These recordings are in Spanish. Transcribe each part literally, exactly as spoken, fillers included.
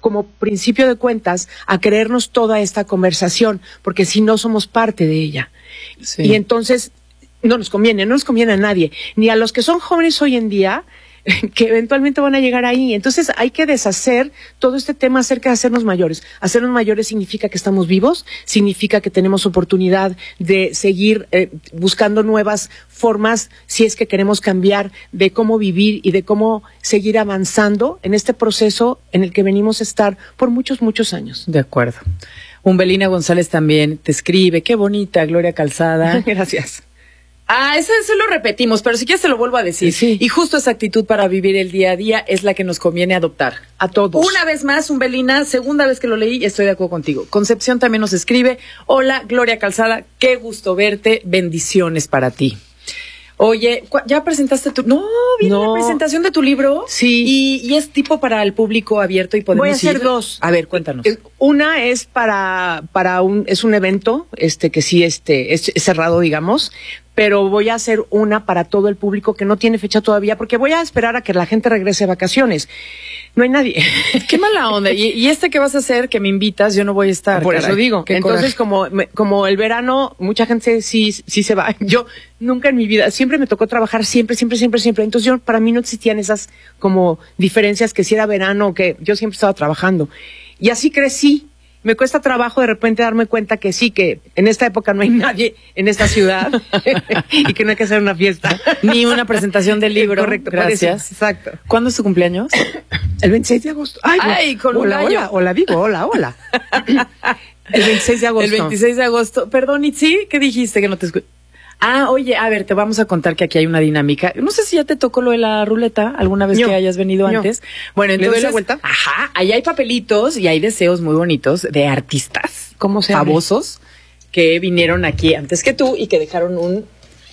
como principio de cuentas, a creernos toda esta conversación, porque si no somos parte de ella. Sí. Y entonces no nos conviene, no nos conviene a nadie, ni a los que son jóvenes hoy en día, que eventualmente van a llegar ahí. Entonces hay que deshacer todo este tema acerca de hacernos mayores. Hacernos mayores significa que estamos vivos, significa que tenemos oportunidad de seguir eh, buscando nuevas formas, si es que queremos cambiar, de cómo vivir y de cómo seguir avanzando en este proceso en el que venimos a estar por muchos, muchos años. De acuerdo. Umbelina González también te escribe, qué bonita, Gloria Calzada. Gracias. Ah, ese, ese lo repetimos, pero si quieres te lo vuelvo a decir. Sí. Y justo esa actitud para vivir el día a día es la que nos conviene adoptar. A todos. Una vez más, Umbelina, segunda vez que lo leí, estoy de acuerdo contigo. Concepción también nos escribe, hola, Gloria Calzada, qué gusto verte, bendiciones para ti. Oye, ¿ya presentaste tu...? No, viene no. la presentación de tu libro. Sí. Y, y es tipo para el público abierto y podemos Voy a hacer ir. dos. A ver, cuéntanos. Una es para, para un, es un evento, este, que sí, este, es, es cerrado, digamos, pero voy a hacer una para todo el público que no tiene fecha todavía, porque voy a esperar a que la gente regrese de vacaciones. No hay nadie. Qué mala onda. Y, y este que vas a hacer, que me invitas, yo no voy a estar. Por caray. eso digo. Qué Entonces, coraje. como, como el verano, mucha gente sí, sí se va. Yo nunca en mi vida, siempre me tocó trabajar, siempre, siempre, siempre, siempre. Entonces, yo, para mí no existían esas como diferencias que si era verano o que yo siempre estaba trabajando. Y así crecí. Me cuesta trabajo de repente darme cuenta que sí, que en esta época no hay nadie en esta ciudad y que no hay que hacer una fiesta. Ni una presentación del libro. Correcto, gracias. Parece, exacto. ¿Cuándo es tu cumpleaños? El veintiséis de agosto. Ay, Ay con hola, un gallo. hola, hola, digo, hola, hola. El veintiséis de agosto. El veintiséis de agosto. Perdón, Itzi, ¿qué dijiste que no te escuché? Ah, oye, a ver, te vamos a contar que aquí hay una dinámica. No sé si ya te tocó lo de la ruleta alguna vez no, que hayas venido no. antes. Bueno, entonces, ¿le doy la vuelta? Ajá, ahí hay papelitos y hay deseos muy bonitos de artistas. ¿Cómo se famosos abre? Que vinieron aquí antes que tú y que dejaron un...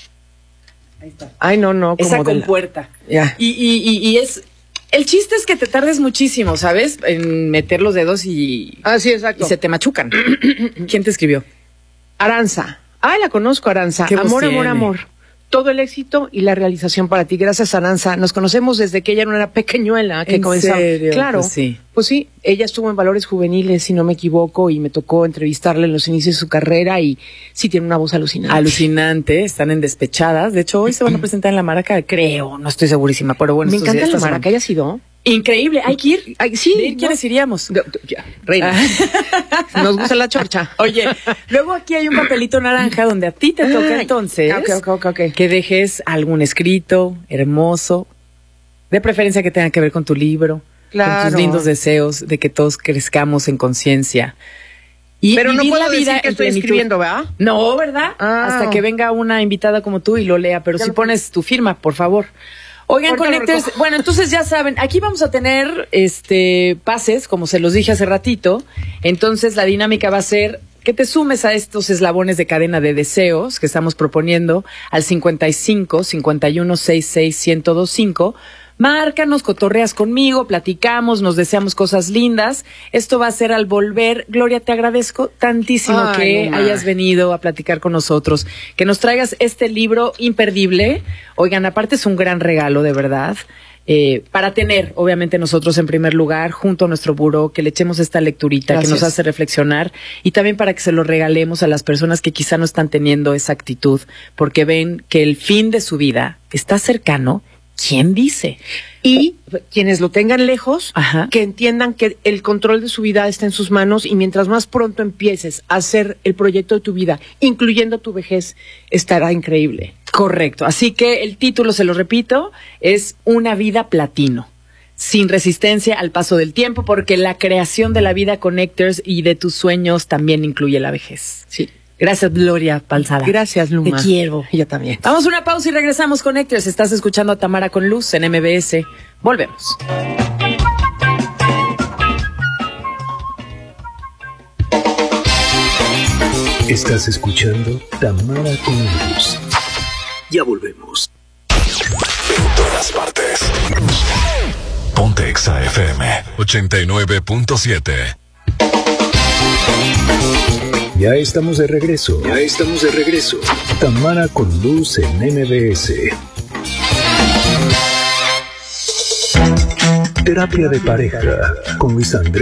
Ahí está. Ay, no, no. Como esa La... compuerta. Ya. Y, y, y, y es... El chiste es que te tardes muchísimo, ¿sabes? En meter los dedos y... Ah, sí, exacto. Y se te machucan. ¿Quién te escribió? Aranza. Ah, la conozco, Aranza. Qué Amor, tiene. amor, amor. Todo el éxito y la realización para ti. Gracias, Aranza. Nos conocemos desde que ella no era pequeñuela. Que ¿En comenzaba. serio? Claro. Pues sí. Pues sí, ella estuvo en Valores Juveniles, si no me equivoco, y me tocó entrevistarla en los inicios de su carrera y sí tiene una voz alucinante. Alucinante, están en Despechadas. De hecho, hoy se van a presentar en La Maraca, creo, no estoy segurísima, pero bueno. Me encanta La Maraca, Maraca, ¿ya ha sido? Increíble, hay que ir. Ay, sí. ¿De ir quiénes no. iríamos? De, de, ya, reina. Nos gusta la chorcha. Oye, luego aquí hay un papelito naranja donde a ti te toca entonces okay, okay, okay, okay. que dejes algún escrito hermoso, de preferencia que tenga que ver con tu libro, claro. con tus lindos deseos de que todos crezcamos en conciencia. Y pero no puedo la vida decir que estoy plenitud. escribiendo, ¿verdad? No, ¿verdad? Ah. Hasta que venga una invitada como tú y lo lea, pero ya si lo... pones tu firma, por favor. Oigan, Connectors, bueno, entonces ya saben, aquí vamos a tener este pases, como se los dije hace ratito. Entonces la dinámica va a ser que te sumes a estos eslabones de cadena de deseos que estamos proponiendo al cincuenta y cinco, cincuenta y uno, sesenta y seis, ciento veinticinco. Márcanos, cotorreas conmigo, platicamos, nos deseamos cosas lindas. Esto va a ser al volver. Gloria, te agradezco tantísimo Ay, que no, hayas venido a platicar con nosotros, que nos traigas este libro imperdible. Oigan, aparte es un gran regalo, de verdad. Eh, para tener, obviamente, nosotros en primer lugar, junto a nuestro buró, que le echemos esta lecturita Gracias. Que nos hace reflexionar y también para que se lo regalemos a las personas que quizá no están teniendo esa actitud, porque ven que el fin de su vida está cercano. ¿Quién dice? Y quienes lo tengan lejos, Ajá. que entiendan que el control de su vida está en sus manos y mientras más pronto empieces a hacer el proyecto de tu vida, incluyendo tu vejez, estará increíble. Correcto. Así que el título, se lo repito, es Una vida platino. Sin resistencia al paso del tiempo, porque la creación de la vida Connectors y de tus sueños también incluye la vejez. Sí. Gracias, Gloria Calzada. Gracias, Luma. Te quiero. Yo también. Vamos a una pausa y regresamos, Connectors. Estás escuchando a Tamara con Luz en M B S. Volvemos. Estás escuchando Tamara con Luz. Ya volvemos. En todas partes. Ponte Exa F M ochenta y nueve punto siete. Ya estamos de regreso. Ya estamos de regreso. Tamara con Luz en M B S. Terapia de pareja con Luis Andrés